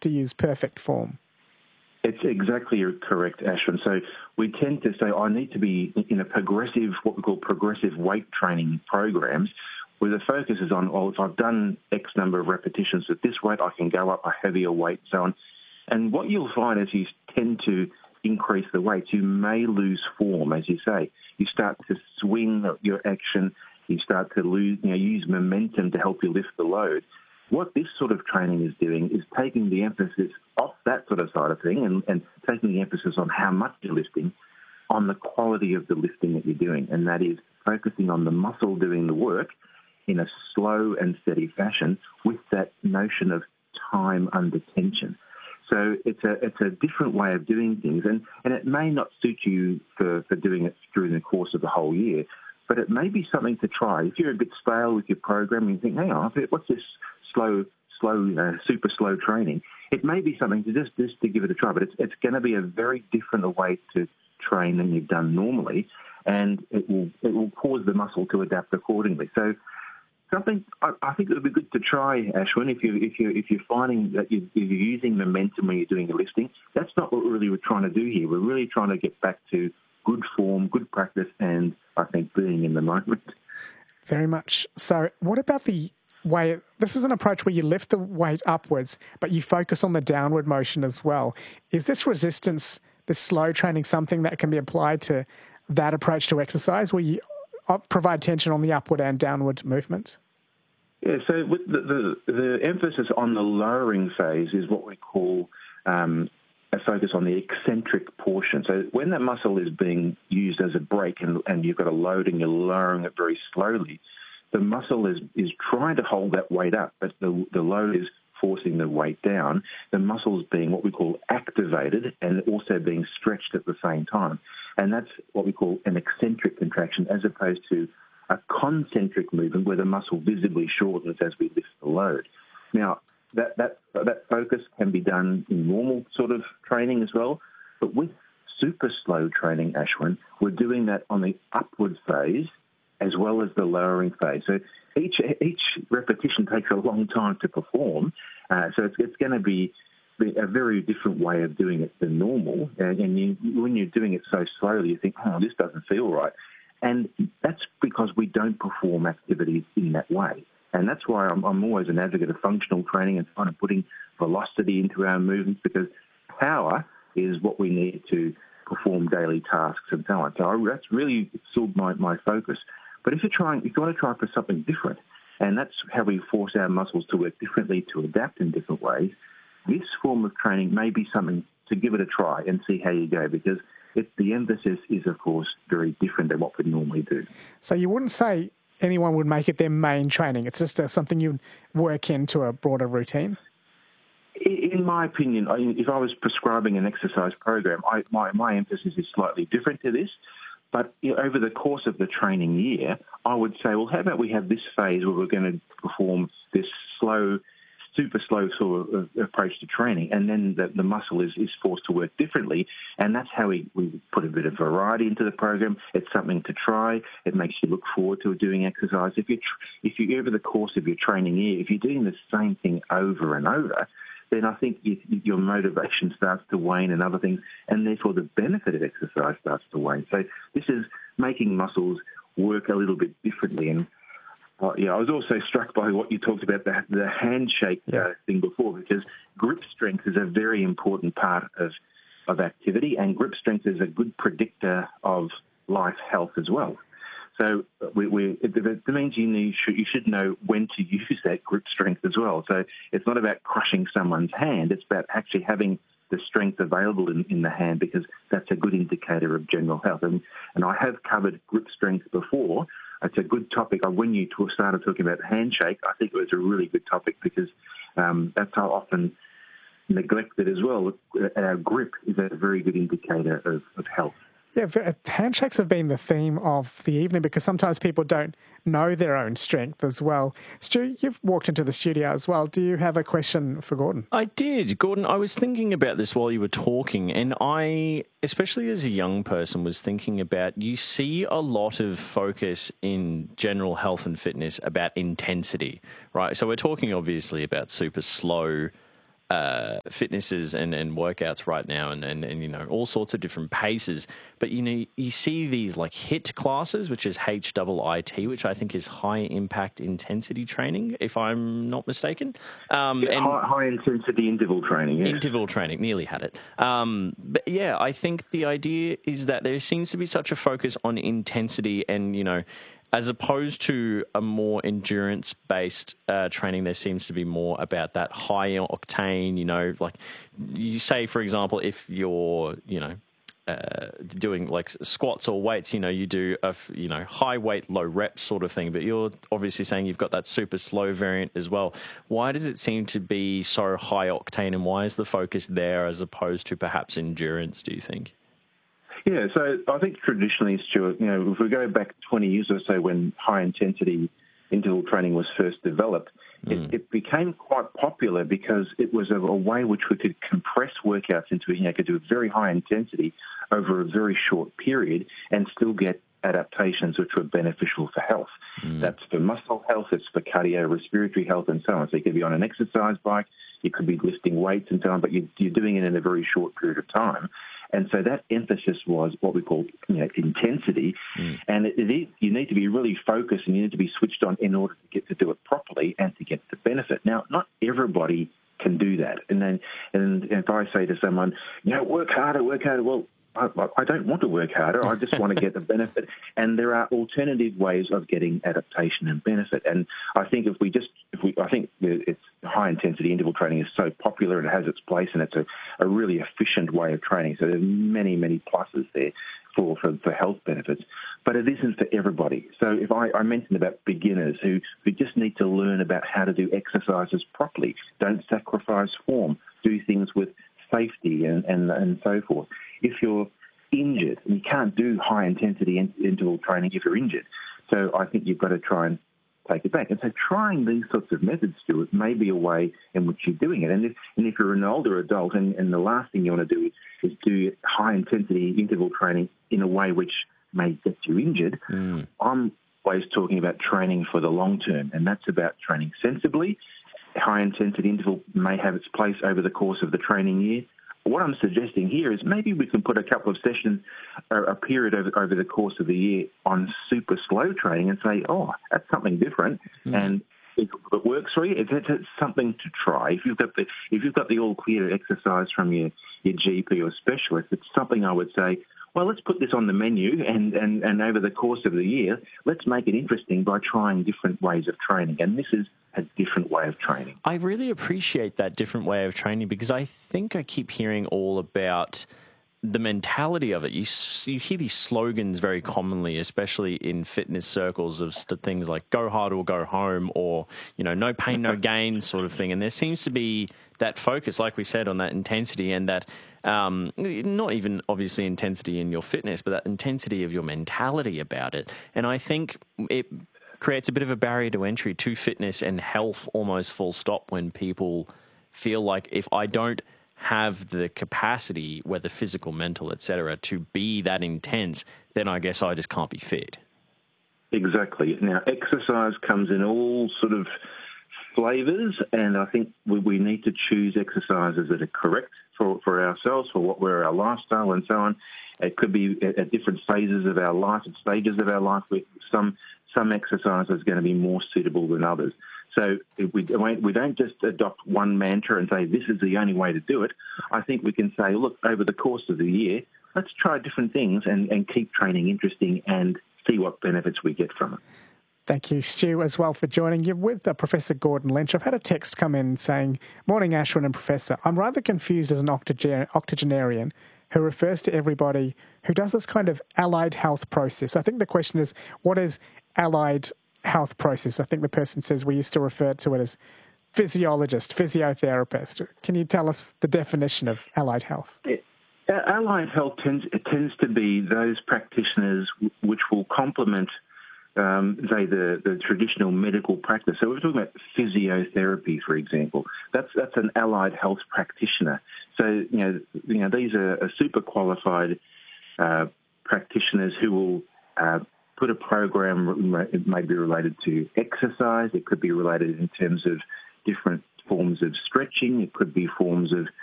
to use perfect form? It's exactly correct, Ashwin. So we tend to say, I need to be in a progressive, what we call progressive weight training programs, where the focus is on, well, if I've done X number of repetitions at this weight, I can go up a heavier weight, so on. And what you'll find as you tend to increase the weight, you may lose form, as you say. You start to swing your action. You start to lose, use momentum to help you lift the load. What this sort of training is doing is taking the emphasis off that sort of side of thing and taking the emphasis on how much you're lifting, on the quality of the lifting that you're doing. And that is focusing on the muscle doing the work in a slow and steady fashion with that notion of time under tension. So it's a different way of doing things, and it may not suit you for doing it during the course of the whole year, but it may be something to try. If you're a bit stale with your program and you think, hang on, what's this super slow training? It may be something to just to give it a try, but it's going to be a very different way to train than you've done normally, and it will cause the muscle to adapt accordingly. So something I think it would be good to try, Ashwin, if you're finding that you're using momentum when you're doing your lifting. That's not what we're trying to do here. We're really trying to get back to good form, good practice, and I think being in the moment. Very much. So what about the way, this is an approach where you lift the weight upwards, but you focus on the downward motion as well. Is this resistance, this slow training, something that can be applied to that approach to exercise, where you provide tension on the upward and downward movements? Yeah, so with the emphasis on the lowering phase is what we call a focus on the eccentric portion. So when that muscle is being used as a brake and you've got a load and you're lowering it very slowly, the muscle is trying to hold that weight up, but the load is forcing the weight down. The muscle's being what we call activated and also being stretched at the same time. And that's what we call an eccentric contraction, as opposed to a concentric movement where the muscle visibly shortens as we lift the load. Now, that focus can be done in normal sort of training as well, but with super slow training, Ashwin, we're doing that on the upward phase as well as the lowering phase. So each repetition takes a long time to perform, so it's going to be a very different way of doing it than normal. And when you're doing it so slowly, you think, oh, this doesn't feel right. And that's because we don't perform activities in that way. And that's why I'm always an advocate of functional training and kind of putting velocity into our movements, because power is what we need to perform daily tasks and so on. So that's really still my focus. But if you want to try for something different, and that's how we force our muscles to work differently, to adapt in different ways, this form of training may be something to give it a try and see how you go, because the emphasis is, of course, very different than what we normally do. So you wouldn't say anyone would make it their main training. It's just something you work into a broader routine? In my opinion, if I was prescribing an exercise program, my emphasis is slightly different to this. But over the course of the training year, I would say, well, how about we have this phase where we're going to perform this super slow sort of approach to training, and then the muscle is forced to work differently, and that's how we put a bit of variety into the program. It's something to try. It makes you look forward to doing exercise. If you over the course of your training year, if you're doing the same thing over and over, then I think your motivation starts to wane and other things, and therefore the benefit of exercise starts to wane. So this is making muscles work a little bit differently. And I was also struck by what you talked about, the handshake thing before, because grip strength is a very important part of activity, and grip strength is a good predictor of life health as well. So it means you should know when to use that grip strength as well. So it's not about crushing someone's hand. It's about actually having the strength available in the hand, because that's a good indicator of general health. And I have covered grip strength before. It's a good topic. When you started talking about handshake, I think it was a really good topic, because that's how often neglected as well. Our grip is a very good indicator of health. Yeah, handshakes have been the theme of the evening, because sometimes people don't know their own strength as well. Stu, you've walked into the studio as well. Do you have a question for Gordon? I did. Gordon, I was thinking about this while you were talking, and I, especially as a young person, was thinking about, you see a lot of focus in general health and fitness about intensity, right? So we're talking obviously about super slow fitnesses and workouts right now, and you know, all sorts of different paces. But you know, you see these like HIIT classes, which is HIIT, which I think is high impact intensity training, if I'm not mistaken. And high intensity interval training. Yes. Interval training, nearly had it. But yeah, I think the idea is that there seems to be such a focus on intensity, and you know, as opposed to a more endurance-based training, there seems to be more about that high octane, you know, like you say, for example, if you're, you know, doing like squats or weights, you know, you do a, you know, high weight, low reps sort of thing, but you're obviously saying you've got that super slow variant as well. Why does it seem to be so high octane, and why is the focus there as opposed to perhaps endurance, do you think? Yeah, so I think traditionally, Stuart, you know, if we go back 20 years or so when high-intensity interval training was first developed, it became quite popular because it was a way which we could compress workouts into, you know, could do a very high intensity over a very short period and still get adaptations which were beneficial for health. That's for muscle health, it's for cardiorespiratory health and so on. So you could be on an exercise bike, you could be lifting weights and so on, but you're doing it in a very short period of time. And so that emphasis was what we call, you know, intensity. And it is, you need to be really focused and you need to be switched on in order to get to do it properly and to get the benefit. Now, not everybody can do that. And if I say to someone, you know, work harder, well, I don't want to work harder. I just want to get the benefit. And there are alternative ways of getting adaptation and benefit. And I think I think it's high intensity interval training is so popular and it has its place, and it's a really efficient way of training. So there's many, many pluses there for health benefits, but it isn't for everybody. So if I mentioned about beginners who just need to learn about how to do exercises properly, don't sacrifice form, do things with safety and so forth. If you're injured, and you can't do high-intensity interval training if you're injured. So I think you've got to try and take it back. And so trying these sorts of methods, Stuart, may be a way in which you're doing it. And if you're an older adult and the last thing you want to do is do high-intensity interval training in a way which may get you injured, I'm always talking about training for the long term, and that's about training sensibly. High-intensity interval may have its place over the course of the training year. What I'm suggesting here is maybe we can put a couple of sessions, a period over the course of the year on super slow training and say, oh, that's something different. And if it works for you, it's something to try. If you've got the all clear exercise from your GP or specialist, it's something I would say, well, let's put this on the menu and over the course of the year, let's make it interesting by trying different ways of training. And this is a different way of training. I really appreciate that different way of training, because I think I keep hearing all about the mentality of it. You hear these slogans very commonly, especially in fitness circles, of things like go hard or go home, or, you know, no pain, no gain sort of thing. And there seems to be that focus, like we said, on that intensity and that not even obviously intensity in your fitness, but that intensity of your mentality about it. And I think it creates a bit of a barrier to entry to fitness and health, almost full stop, when people feel like, if I don't have the capacity, whether physical, mental, etc., to be that intense, then I guess I just can't be fit. Exactly. Now, exercise comes in all sort of flavours, and I think we need to choose exercises that are correct for ourselves, for what we're our lifestyle and so on. It could be at different phases of our life, at stages of our life, with some exercise is going to be more suitable than others. So we don't just adopt one mantra and say this is the only way to do it. I think we can say, look, over the course of the year, let's try different things and keep training interesting and see what benefits we get from it. Thank you, Stu, as well, for joining you with Professor Gordon Lynch. I've had a text come in saying, morning, Ashwin and Professor. I'm rather confused as an octogenarian who refers to everybody who does this kind of allied health process. I think the question is, what is allied health process? I think the person says we used to refer to it as physiologist, physiotherapist. Can you tell us the definition of allied health? Allied health tends to be those practitioners which will complement say the traditional medical practice. So we're talking about physiotherapy, for example. That's an allied health practitioner. So you know these are super qualified practitioners who will put a program. It may be related to exercise. It could be related in terms of different forms of stretching. It could be forms of